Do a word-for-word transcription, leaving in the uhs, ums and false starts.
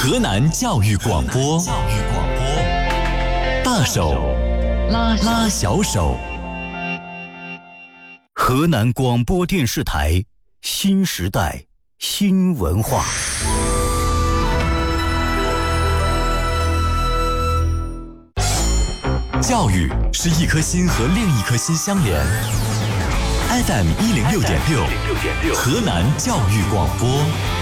河南教育广播，教育广播，大手拉拉小手。河南广播电视台新时代新文化。教育是一颗心和另一颗心相连。F M 一零六点六，河南教育广播。